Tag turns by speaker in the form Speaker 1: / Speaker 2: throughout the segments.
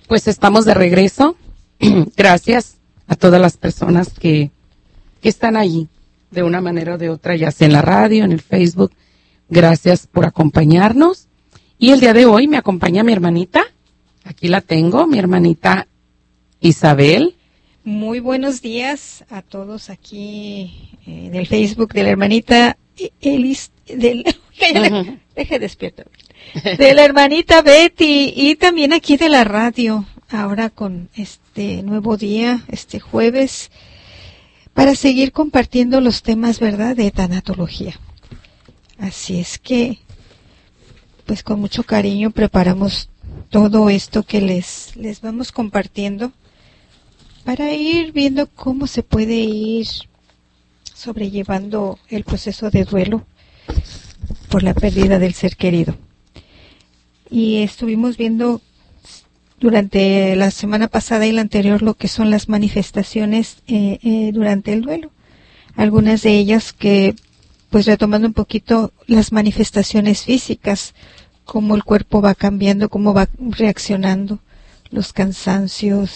Speaker 1: Pues estamos de regreso. Gracias a todas las personas que están allí de una manera o de otra, ya sea en la radio, en el Facebook. Gracias por acompañarnos. Y el día de hoy me acompaña mi hermanita. Aquí la tengo, mi hermanita Isabel.
Speaker 2: Muy buenos días a todos aquí en el Facebook de la hermanita Elis, deje despierto, de la hermanita Betty, y también aquí de la radio, ahora con este nuevo día, este jueves, para seguir compartiendo los temas, ¿verdad?, de tanatología. Así es que, pues con mucho cariño preparamos todo esto que les vamos compartiendo para ir viendo cómo se puede ir sobrellevando el proceso de duelo por la pérdida del ser querido. Y estuvimos viendo durante la semana pasada y la anterior lo que son las manifestaciones durante el duelo. Algunas de ellas que, pues retomando un poquito las manifestaciones físicas, cómo el cuerpo va cambiando, cómo va reaccionando, los cansancios,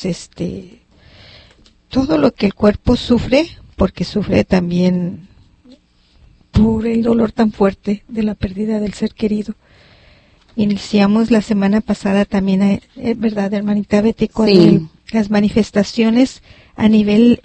Speaker 2: todo lo que el cuerpo sufre, porque sufre también por el dolor tan fuerte de la pérdida del ser querido. Iniciamos la semana pasada también, ¿verdad, hermanita Betty? Con las manifestaciones a nivel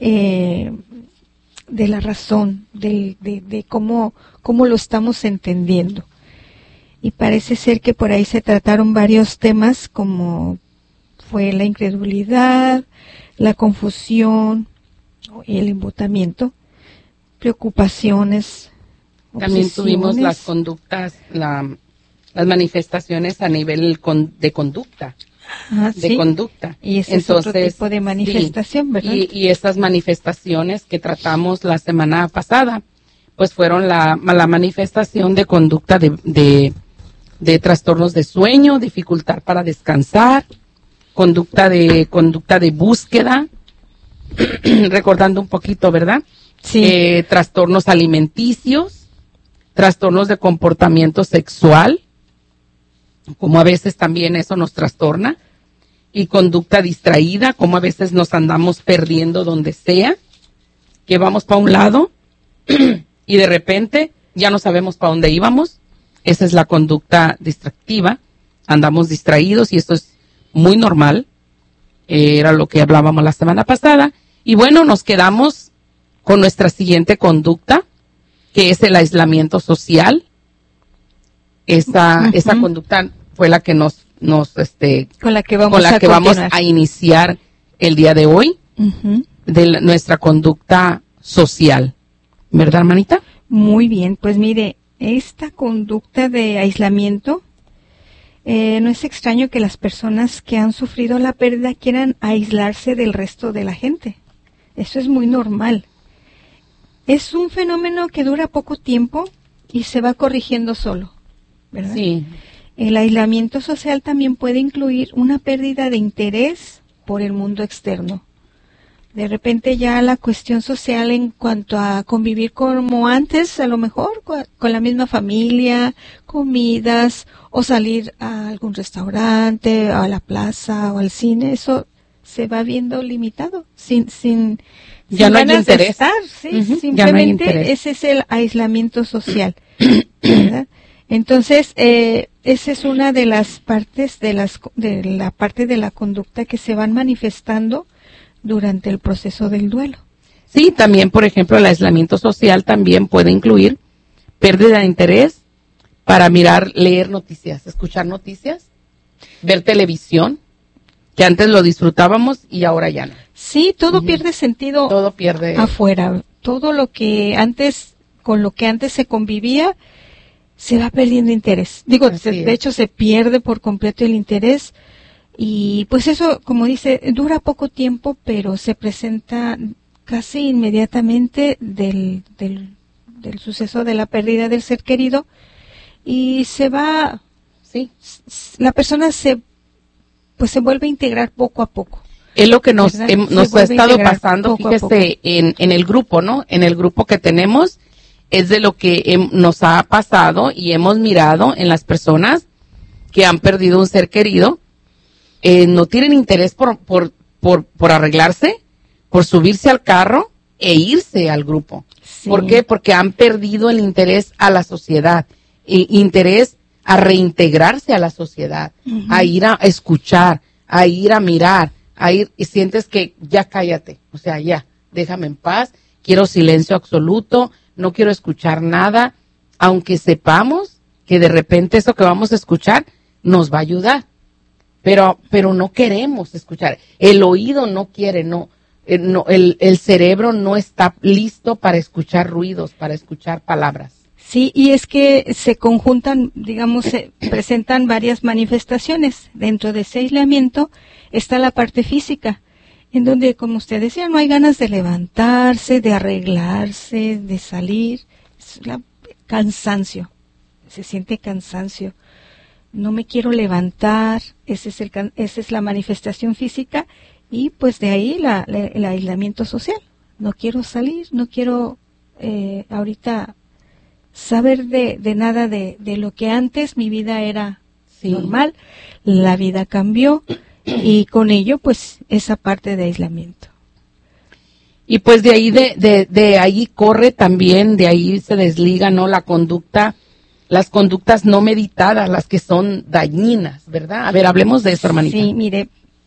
Speaker 2: de la razón, de cómo lo estamos entendiendo. Y parece ser que por ahí se trataron varios temas, como fue la incredulidad, la confusión y el embotamiento, preocupaciones,
Speaker 1: también tuvimos las conductas, las manifestaciones a nivel de conducta.
Speaker 2: De conducta. Y ese es otro tipo de manifestación, ¿verdad?
Speaker 1: Y estas manifestaciones que tratamos la semana pasada, pues fueron la manifestación de conducta de trastornos de sueño, dificultad para descansar, conducta de búsqueda, recordando un poquito, ¿verdad?
Speaker 2: Sí.
Speaker 1: Trastornos alimenticios, trastornos de comportamiento sexual, como a veces también eso nos trastorna, y conducta distraída, como a veces nos andamos perdiendo donde sea, que vamos para un lado y de repente ya no sabemos para dónde íbamos. Esa es la conducta distractiva, andamos distraídos y esto es muy normal, era lo que hablábamos la semana pasada. Y bueno, nos quedamos con nuestra siguiente conducta, que es el aislamiento social. Esa conducta fue la que con la que vamos a iniciar el día de hoy, de nuestra conducta social. ¿Verdad, hermanita?
Speaker 2: Muy bien, pues mire, esta conducta de aislamiento, no es extraño que las personas que han sufrido la pérdida quieran aislarse del resto de la gente. Eso es muy normal. Es un fenómeno que dura poco tiempo y se va corrigiendo solo, ¿verdad?
Speaker 1: Sí.
Speaker 2: El aislamiento social también puede incluir una pérdida de interés por el mundo externo. De repente ya la cuestión social en cuanto a convivir como antes, a lo mejor con la misma familia, comidas, o salir a algún restaurante, a la plaza o al cine, eso se va viendo limitado,
Speaker 1: ya no hay interés.
Speaker 2: Estar, ¿sí? Simplemente
Speaker 1: ya no hay interés.
Speaker 2: Ese es el aislamiento social, ¿verdad? Entonces, esa es una de las partes de la parte de la conducta que se van manifestando durante el proceso del duelo.
Speaker 1: Sí, también, por ejemplo, el aislamiento social también puede incluir pérdida de interés para leer noticias, escuchar noticias, ver televisión, que antes lo disfrutábamos y ahora ya no.
Speaker 2: Sí, todo pierde sentido.
Speaker 1: Todo pierde
Speaker 2: afuera. Todo lo que antes, con lo que antes se convivía, se va perdiendo interés. De hecho, se pierde por completo el interés. Y pues eso, como dice, dura poco tiempo, pero se presenta casi inmediatamente del suceso de la pérdida del ser querido, y se va, la persona se vuelve a integrar poco a poco.
Speaker 1: Es lo que nos ha estado pasando, fíjese, en el grupo, ¿no? En el grupo que tenemos, es de lo que nos ha pasado y hemos mirado en las personas que han perdido un ser querido, no tienen interés por arreglarse, por subirse al carro e irse al grupo.
Speaker 2: Sí.
Speaker 1: ¿Por qué? Porque han perdido el interés a la sociedad, interés a reintegrarse a la sociedad,
Speaker 2: Uh-huh.
Speaker 1: a ir a escuchar, a ir a mirar, a ir y sientes que ya cállate, o sea, ya, déjame en paz, quiero silencio absoluto, no quiero escuchar nada, aunque sepamos que de repente eso que vamos a escuchar nos va a ayudar, pero no queremos escuchar, el oído no quiere, el cerebro no está listo para escuchar ruidos, para escuchar palabras.
Speaker 2: Sí, y es que se conjuntan, digamos, se presentan varias manifestaciones. Dentro de ese aislamiento está la parte física, en donde, como usted decía, no hay ganas de levantarse, de arreglarse, de salir. Es cansancio, se siente cansancio. No me quiero levantar, esa es la manifestación física, y pues de ahí el aislamiento social. No quiero salir, no quiero ahorita saber de nada de lo que antes mi vida era normal, la vida cambió y con ello pues esa parte de aislamiento.
Speaker 1: Y pues de ahí de ahí corre también, de ahí se desliga, ¿no? La conducta, las conductas no meditadas, las que son dañinas, ¿verdad? A ver, hablemos de eso, hermanita.
Speaker 2: Sí, mire,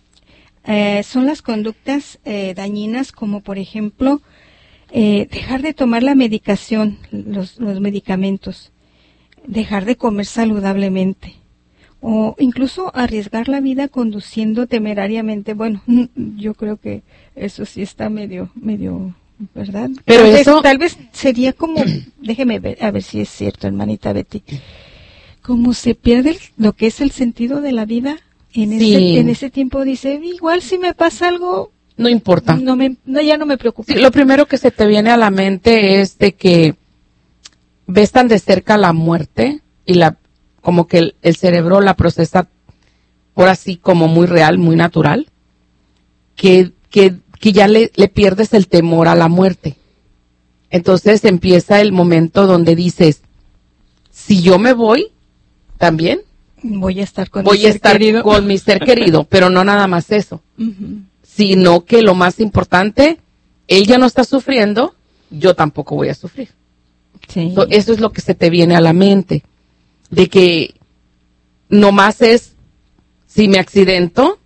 Speaker 2: son las conductas dañinas como por ejemplo dejar de tomar la medicación, los medicamentos, dejar de comer saludablemente o incluso arriesgar la vida conduciendo temerariamente. Bueno, yo creo que eso sí está medio, ¿verdad?
Speaker 1: Pero
Speaker 2: tal vez sería como, déjeme ver, a ver si es cierto, hermanita Betty, como se pierde lo que es el sentido de la vida en ese tiempo. Dice, igual si me pasa algo,
Speaker 1: no importa.
Speaker 2: Ya no me preocupa.
Speaker 1: Sí, lo primero que se te viene a la mente es de que ves tan de cerca la muerte y como que el cerebro la procesa por así como muy real, muy natural, que ya le pierdes el temor a la muerte. Entonces empieza el momento donde dices, si yo me voy, también
Speaker 2: voy a estar con
Speaker 1: mi ser querido, pero no nada más eso.
Speaker 2: Uh-huh.
Speaker 1: Sino que lo más importante, él ya no está sufriendo, yo tampoco voy a sufrir.
Speaker 2: Sí.
Speaker 1: Eso es lo que se te viene a la mente, de que nomás es, si me accidento,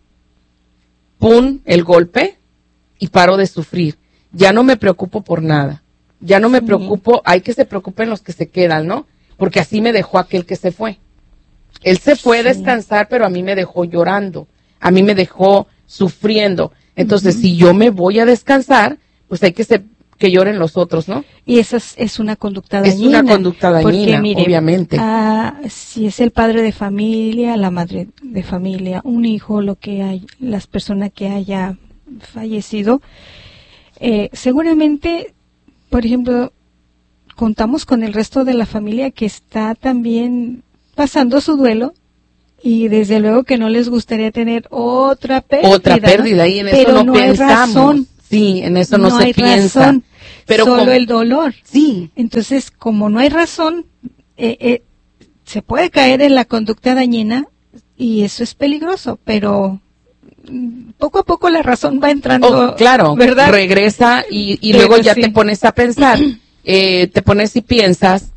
Speaker 1: pum, el golpe, y paro de sufrir. Ya no me preocupo por nada, ya no me preocupo, hay que se preocupen los que se quedan, ¿no? Porque así me dejó aquel que se fue. Él se fue a descansar, pero a mí me dejó llorando, a mí me dejó sufriendo. Entonces, si yo me voy a descansar, pues hay que lloren los otros, ¿no?
Speaker 2: Y esa es una conducta dañina.
Speaker 1: Es una conducta dañina, porque, mire, obviamente.
Speaker 2: Si es el padre de familia, la madre de familia, un hijo, las personas que haya fallecido, seguramente, por ejemplo, contamos con el resto de la familia que está también pasando su duelo. Y desde luego que no les gustaría tener otra pérdida,
Speaker 1: ¿no? Y en eso no pensamos.
Speaker 2: Hay razón.
Speaker 1: Sí, en eso no se piensa.
Speaker 2: Razón, pero solo el dolor.
Speaker 1: Sí.
Speaker 2: Entonces, como no hay razón, se puede caer en la conducta dañina y eso es peligroso, pero poco a poco la razón va entrando.
Speaker 1: Claro,
Speaker 2: ¿verdad?
Speaker 1: Regresa y luego ya te pones a pensar, te pones y piensas,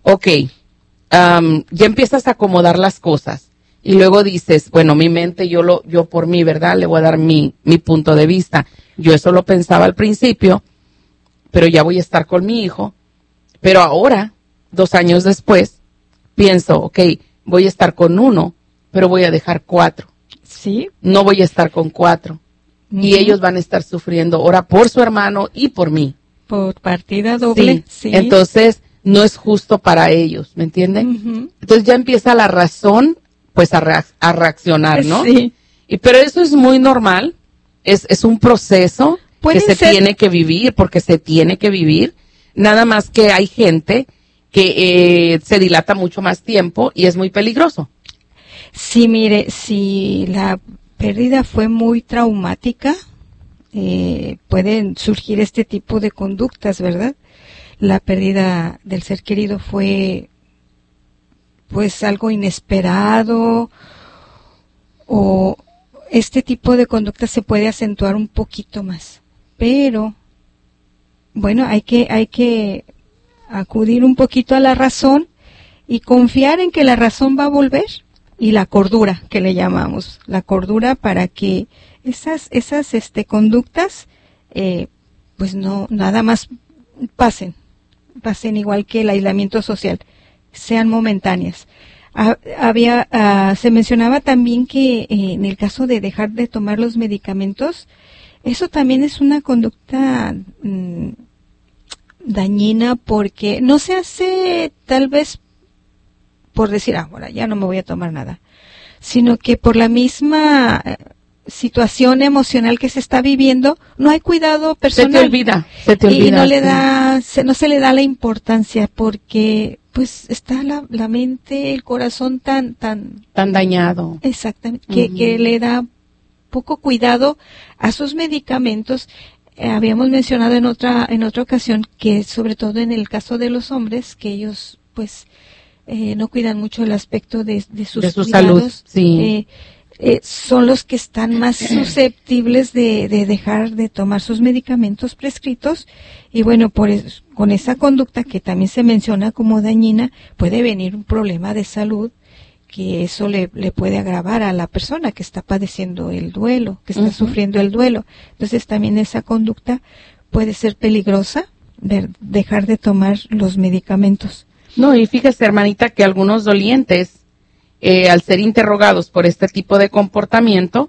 Speaker 1: ya empiezas a acomodar las cosas. Y luego dices, bueno, mi mente, yo por mí, ¿verdad? Le voy a dar mi punto de vista. Yo eso lo pensaba al principio, pero ya voy a estar con mi hijo. Pero ahora, 2 años después, pienso, voy a estar con 1, pero voy a dejar 4.
Speaker 2: Sí.
Speaker 1: No voy a estar con 4. Uh-huh. Y ellos van a estar sufriendo ahora por su hermano y por mí.
Speaker 2: Por partida doble.
Speaker 1: Sí. Entonces, no es justo para ellos, ¿me entienden?
Speaker 2: Uh-huh.
Speaker 1: Entonces ya empieza la razón pues a reaccionar, ¿no?
Speaker 2: Sí.
Speaker 1: Pero eso es muy normal, es un proceso que se tiene que vivir, porque se tiene que vivir, nada más que hay gente que se dilata mucho más tiempo y es muy peligroso.
Speaker 2: Sí, mire, si la pérdida fue muy traumática, pueden surgir este tipo de conductas, ¿verdad? La pérdida del ser querido fue pues algo inesperado o este tipo de conducta se puede acentuar un poquito más. Pero, bueno, hay que acudir un poquito a la razón y confiar en que la razón va a volver, y la cordura, que le llamamos, la cordura, para que esas conductas, pues no, nada más pasen igual que el aislamiento social, sean momentáneas. Se mencionaba también que en el caso de dejar de tomar los medicamentos, eso también es una conducta dañina, porque no se hace tal vez por decir, ahora ya no me voy a tomar nada, sino que por la misma situación emocional que se está viviendo, no hay cuidado personal.
Speaker 1: Se te olvida.
Speaker 2: Y no se le da la importancia, porque pues está la mente, el corazón tan
Speaker 1: dañado.
Speaker 2: Exactamente, que le da poco cuidado a sus medicamentos. Habíamos mencionado en otra ocasión que, sobre todo en el caso de los hombres, que ellos pues no cuidan mucho el aspecto de sus cuidados,
Speaker 1: salud, sí.
Speaker 2: Son los que están más susceptibles de dejar de tomar sus medicamentos prescritos, y bueno, con esa conducta que también se menciona como dañina, puede venir un problema de salud, que eso le puede agravar a la persona que está padeciendo el duelo, que está sufriendo el duelo. Entonces también esa conducta puede ser peligrosa, dejar de tomar los medicamentos.
Speaker 1: No, y fíjese, hermanita, que algunos dolientes, al ser interrogados por este tipo de comportamiento,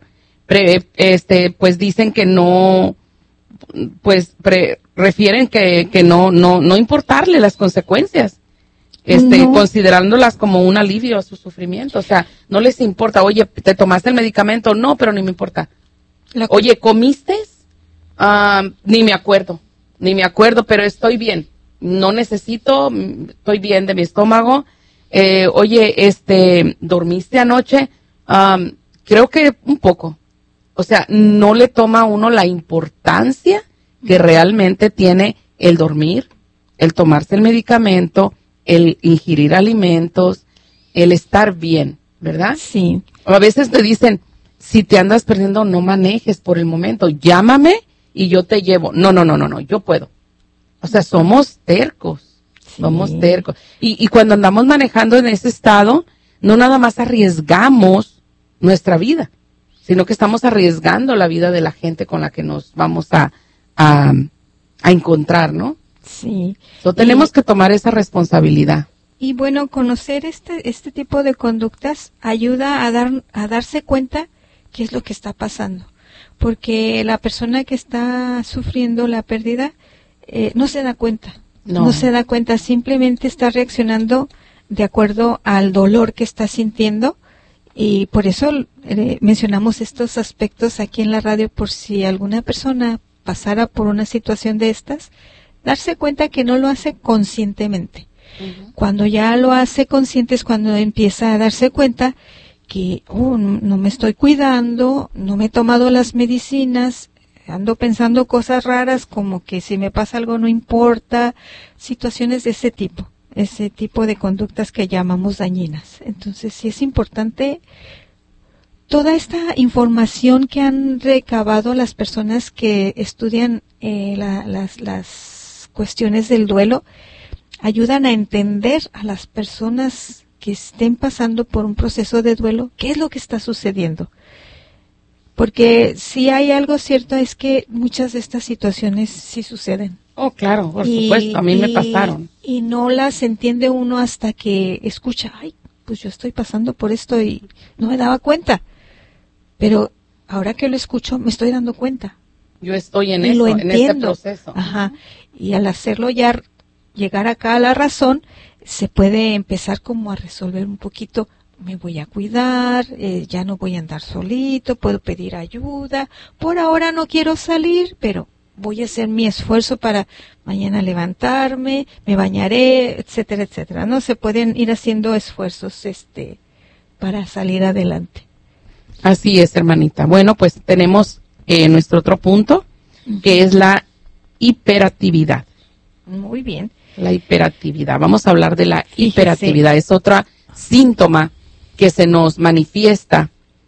Speaker 1: pues dicen que no, pues refieren que no importarle las consecuencias, no, considerándolas como un alivio a su sufrimiento. O sea, no les importa. Oye, ¿te tomaste el medicamento? No, pero ni me importa. Oye, ¿comiste? Ni me acuerdo, pero estoy bien. No necesito, estoy bien de mi estómago. Oye, ¿dormiste anoche? Creo que un poco. O sea, no le toma a uno la importancia que realmente tiene el dormir, el tomarse el medicamento, el ingerir alimentos, el estar bien, ¿verdad?
Speaker 2: Sí.
Speaker 1: A veces te dicen, si te andas perdiendo, no manejes por el momento, llámame y yo te llevo. No, yo puedo. O sea, somos tercos. Sí. Somos tercos. Y cuando andamos manejando en ese estado, no nada más arriesgamos nuestra vida, sino que estamos arriesgando la vida de la gente con la que nos vamos a encontrar, ¿no?
Speaker 2: Sí.
Speaker 1: Tenemos que tomar esa responsabilidad.
Speaker 2: Y bueno, conocer este tipo de conductas ayuda a darse cuenta qué es lo que está pasando. Porque la persona que está sufriendo la pérdida no se da cuenta. No se da cuenta, simplemente está reaccionando de acuerdo al dolor que está sintiendo, y por eso mencionamos estos aspectos aquí en la radio, por si alguna persona pasara por una situación de estas, darse cuenta que no lo hace conscientemente. Cuando ya lo hace consciente es cuando empieza a darse cuenta que no me estoy cuidando, no me he tomado las medicinas, ando pensando cosas raras como que si me pasa algo no importa, situaciones de ese tipo de conductas que llamamos dañinas. Entonces sí es importante toda esta información que han recabado las personas que estudian las cuestiones del duelo, ayudan a entender a las personas que estén pasando por un proceso de duelo qué es lo que está sucediendo. Porque si hay algo cierto es que muchas de estas situaciones sí suceden.
Speaker 1: Oh, claro, por supuesto, a mí me pasaron.
Speaker 2: Y no las entiende uno hasta que escucha, ay, pues yo estoy pasando por esto y no me daba cuenta. Pero ahora que lo escucho me estoy dando cuenta.
Speaker 1: Yo estoy en eso, en ese proceso.
Speaker 2: Ajá. Y al hacerlo ya llegar acá a la razón, se puede empezar como a resolver un poquito. Me voy a cuidar, ya no voy a andar solito, puedo pedir ayuda. Por ahora no quiero salir, pero voy a hacer mi esfuerzo para mañana levantarme, me bañaré, etcétera, etcétera. No se pueden ir haciendo esfuerzos para salir adelante.
Speaker 1: Así es, hermanita. Bueno, pues tenemos nuestro otro punto, que es la hiperactividad.
Speaker 2: Muy bien.
Speaker 1: La hiperactividad. Vamos a hablar de la hiperactividad. Es otro síntoma que se nos manifiesta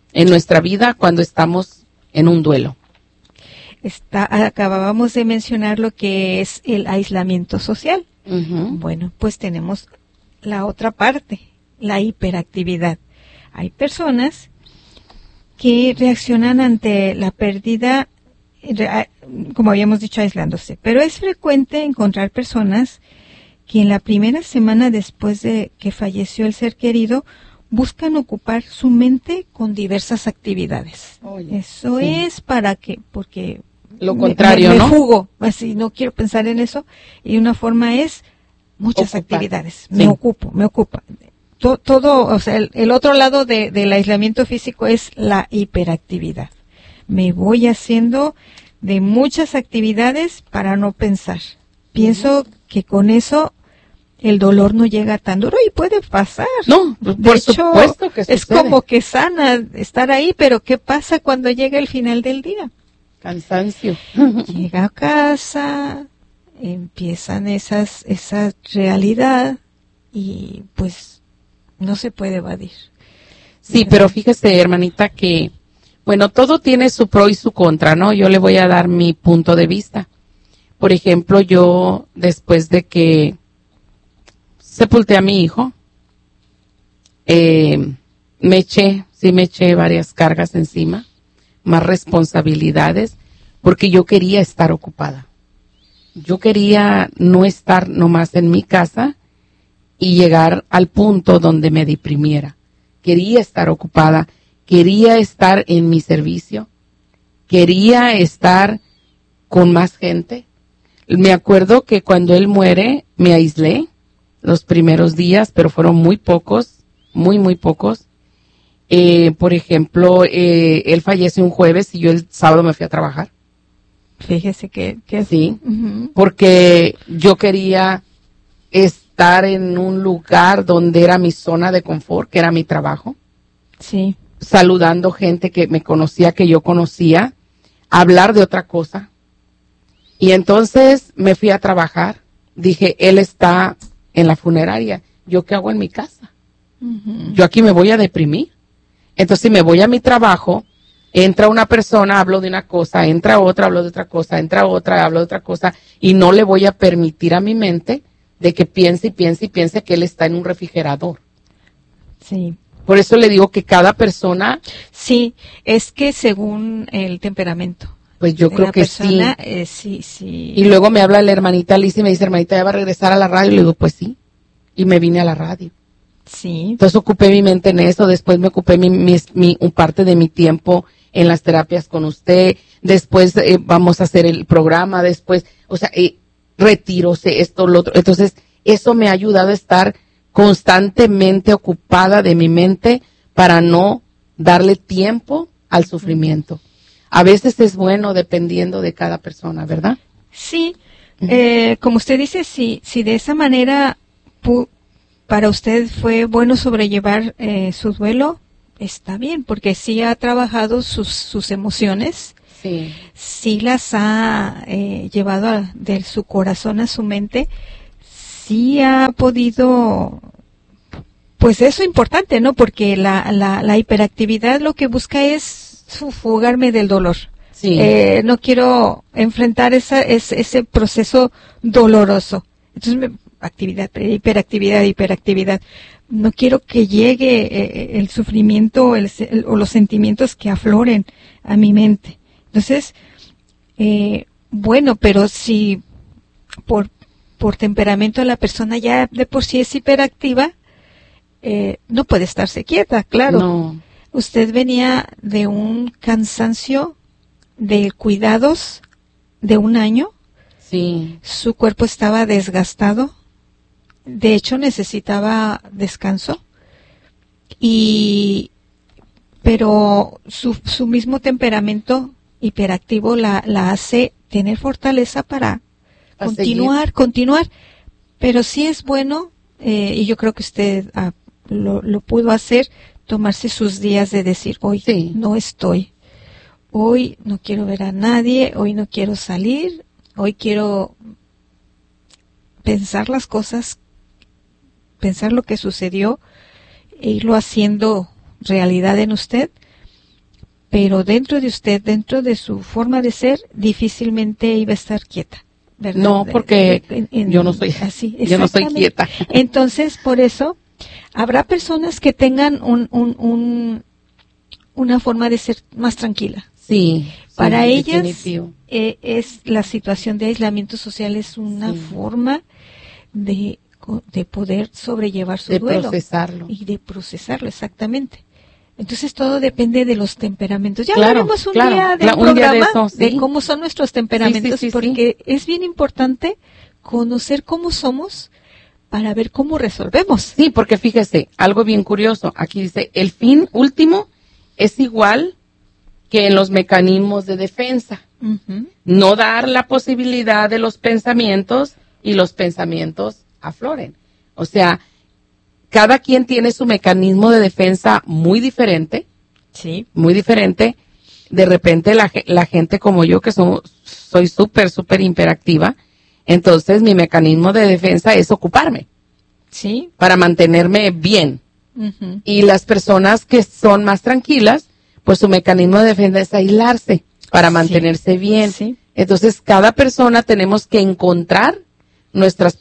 Speaker 1: en nuestra vida cuando estamos en un duelo.
Speaker 2: Acabábamos de mencionar lo que es el aislamiento social.
Speaker 1: Ujú.
Speaker 2: Bueno, pues tenemos la otra parte, la hiperactividad. Hay personas que reaccionan ante la pérdida, como habíamos dicho, aislándose. Pero es frecuente encontrar personas que en la primera semana después de que falleció el ser querido, buscan ocupar su mente con diversas actividades.
Speaker 1: Oye,
Speaker 2: Eso
Speaker 1: sí.
Speaker 2: es porque
Speaker 1: Lo contrario,
Speaker 2: me
Speaker 1: ¿no?
Speaker 2: fugo, así no quiero pensar en eso. Y una forma es muchas
Speaker 1: Ocupar.
Speaker 2: actividades.
Speaker 1: Sí.
Speaker 2: Me ocupa. Todo, o sea, el otro lado del aislamiento físico es la hiperactividad. Me voy haciendo de muchas actividades para no pensar. Pienso que con eso el dolor no llega tan duro y puede pasar.
Speaker 1: No,
Speaker 2: De
Speaker 1: por
Speaker 2: hecho,
Speaker 1: supuesto que
Speaker 2: es
Speaker 1: sucede.
Speaker 2: como que sana estar ahí, pero ¿qué pasa cuando llega el final del día?
Speaker 1: Cansancio.
Speaker 2: Llega a casa, empiezan esa realidad y pues no se puede evadir.
Speaker 1: Sí, pero fíjese, hermanita, que, bueno, todo tiene su pro y su contra, ¿no? Yo le voy a dar mi punto de vista. Por ejemplo, yo, después de que sepulté a mi hijo, me eché varias cargas encima, más responsabilidades, porque yo quería estar ocupada. Yo quería no estar nomás en mi casa y llegar al punto donde me deprimiera. Quería estar ocupada, quería estar en mi servicio, quería estar con más gente. Me acuerdo que cuando él muere me aislé los primeros días, pero fueron muy pocos, muy pocos. Por ejemplo, él fallece un jueves y yo el sábado me fui a trabajar.
Speaker 2: Fíjese que
Speaker 1: Sí,
Speaker 2: uh-huh.
Speaker 1: porque yo quería estar en un lugar donde era mi zona de confort, que era mi trabajo.
Speaker 2: Sí.
Speaker 1: Saludando gente que me conocía, que yo conocía, hablar de otra cosa. Y entonces me fui a trabajar. Dije, él está en la funeraria. ¿Yo qué hago en mi casa?
Speaker 2: Uh-huh.
Speaker 1: Yo aquí me voy a deprimir. Entonces, si me voy a mi trabajo, entra una persona, hablo de una cosa, entra otra, hablo de otra cosa, entra otra, hablo de otra cosa, y no le voy a permitir a mi mente de que piense y piense y piense que él está en un refrigerador.
Speaker 2: Sí.
Speaker 1: Por eso le digo que cada persona...
Speaker 2: Sí, es que según el temperamento.
Speaker 1: Pues yo creo que
Speaker 2: persona,
Speaker 1: sí.
Speaker 2: Sí.
Speaker 1: Y luego me habla la hermanita Alicia y me dice, hermanita, ¿ya va a regresar a la radio? Y le digo, pues sí. Y me vine a la radio.
Speaker 2: Sí.
Speaker 1: Entonces ocupé mi mente en eso, después me ocupé un parte de mi tiempo en las terapias con usted, después vamos a hacer el programa, después, o sea, retiros, esto, lo otro. Entonces, eso me ha ayudado a estar constantemente ocupada de mi mente para no darle tiempo al sufrimiento. A veces es bueno dependiendo de cada persona, ¿verdad?
Speaker 2: Sí, como usted dice, si de esa manera para usted fue bueno sobrellevar su duelo, está bien, porque sí ha trabajado sus emociones, sí las ha llevado de su corazón a su mente, sí ha podido, pues eso es importante, ¿no? Porque la hiperactividad lo que busca es fugarme del dolor.
Speaker 1: Sí.
Speaker 2: No quiero enfrentar ese proceso doloroso. Entonces, hiperactividad. No quiero que llegue el sufrimiento o los sentimientos que afloren a mi mente. Entonces, bueno, pero si por temperamento la persona ya de por sí es hiperactiva, no puede estarse quieta, claro.
Speaker 1: No.
Speaker 2: Usted venía de un cansancio de cuidados de un año.
Speaker 1: Sí.
Speaker 2: Su cuerpo estaba desgastado. De hecho, necesitaba descanso. Pero su mismo temperamento hiperactivo la hace tener fortaleza para continuar. Pero sí es bueno, y yo creo que usted lo pudo hacer, tomarse sus días de decir, hoy no estoy, hoy no quiero ver a nadie, hoy no quiero salir, hoy quiero pensar las cosas, pensar lo que sucedió e irlo haciendo realidad en usted. pero dentro de usted, dentro de su forma de ser, difícilmente iba a estar quieta, ¿verdad?
Speaker 1: No, porque yo no soy así, yo no soy quieta.
Speaker 2: Entonces, por eso, habrá personas que tengan una forma de ser más tranquila.
Speaker 1: Sí.
Speaker 2: Para
Speaker 1: sí,
Speaker 2: ellas,
Speaker 1: definitivo.
Speaker 2: Es la situación de aislamiento social es una forma de poder sobrellevar su duelo.
Speaker 1: De procesarlo.
Speaker 2: Y de procesarlo, exactamente. Entonces todo depende de los temperamentos. Ya
Speaker 1: Claro,
Speaker 2: hablaremos un
Speaker 1: claro.
Speaker 2: día del
Speaker 1: Un
Speaker 2: programa
Speaker 1: día de eso, sí.
Speaker 2: de cómo son nuestros temperamentos,
Speaker 1: Sí,
Speaker 2: porque es bien importante conocer cómo somos para ver cómo resolvemos.
Speaker 1: Sí, porque fíjese, algo bien curioso. Aquí dice, el fin último es igual que en los mecanismos de defensa.
Speaker 2: Uh-huh.
Speaker 1: No dar la posibilidad de los pensamientos y los pensamientos afloren. O sea, cada quien tiene su mecanismo de defensa muy diferente.
Speaker 2: Sí.
Speaker 1: Muy diferente. De repente la gente como yo, que soy súper hiperactiva, entonces mi mecanismo de defensa es ocuparme.
Speaker 2: Sí.
Speaker 1: Para mantenerme bien.
Speaker 2: Uh-huh.
Speaker 1: Y las personas que son más tranquilas, pues su mecanismo de defensa es aislarse para mantenerse bien.
Speaker 2: Sí.
Speaker 1: Entonces, cada persona tenemos que encontrar nuestro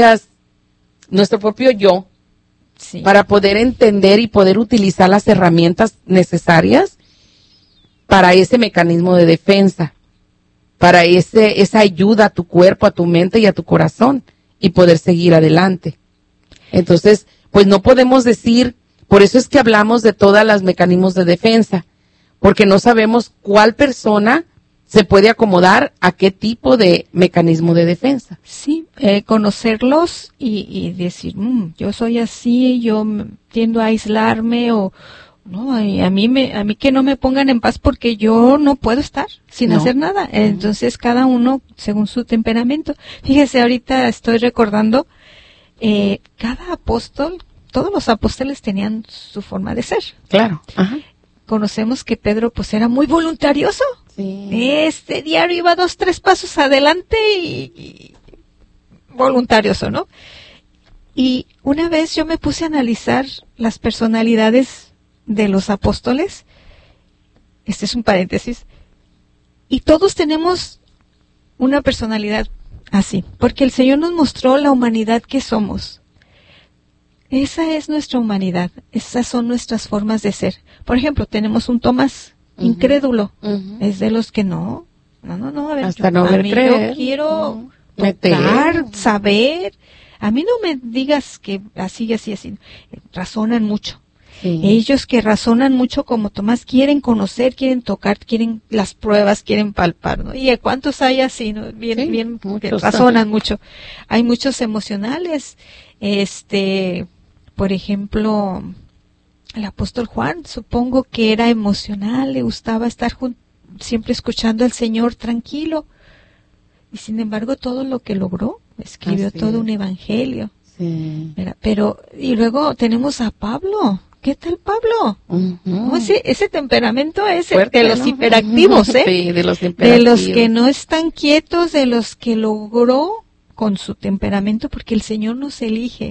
Speaker 1: propio yo,
Speaker 2: Sí.
Speaker 1: para poder entender y poder utilizar las herramientas necesarias para ese mecanismo de defensa, para esa ayuda a tu cuerpo, a tu mente y a tu corazón, y poder seguir adelante. Entonces, pues no podemos decir, por eso es que hablamos de todos los mecanismos de defensa, porque no sabemos cuál persona se puede acomodar a qué tipo de mecanismo de defensa.
Speaker 2: Sí, conocerlos y decir, yo soy así, yo tiendo a aislarme o no, a mí que no me pongan en paz porque yo no puedo estar sin hacer nada. Entonces cada uno según su temperamento. Fíjese, ahorita estoy recordando, cada apóstol, todos los apóstoles tenían su forma de ser.
Speaker 1: Claro. Ajá.
Speaker 2: Conocemos que Pedro pues era muy voluntarioso.
Speaker 1: Sí.
Speaker 2: Diario iba 2-3 pasos adelante y voluntarioso, ¿no? Y una vez yo me puse a analizar las personalidades de los apóstoles. Este es un paréntesis. Y todos tenemos una personalidad así, porque el Señor nos mostró la humanidad que somos. Esa es nuestra humanidad, esas son nuestras formas de ser. Por ejemplo, tenemos un Tomás, incrédulo, es de los que no, a ver,
Speaker 1: hasta no ver creer.
Speaker 2: Yo quiero tocar, saber, a mí no me digas que así, razonan mucho. Sí. Ellos que razonan mucho como Tomás quieren conocer, quieren tocar, quieren las pruebas, quieren palpar, ¿no? Y ¿cuántos hay así, no? Bien, que razonan mucho. Hay muchos emocionales, por ejemplo, el apóstol Juan, supongo que era emocional, le gustaba estar siempre escuchando al Señor tranquilo. Y sin embargo, todo lo que logró, escribió todo un evangelio.
Speaker 1: Sí.
Speaker 2: Pero, y luego tenemos a Pablo. ¿Qué tal Pablo? No, ese temperamento es fuerte, de los hiperactivos, ¿eh?
Speaker 1: Sí, de los hiperactivos.
Speaker 2: De los que no están quietos, de los que logró con su temperamento, porque el Señor nos elige.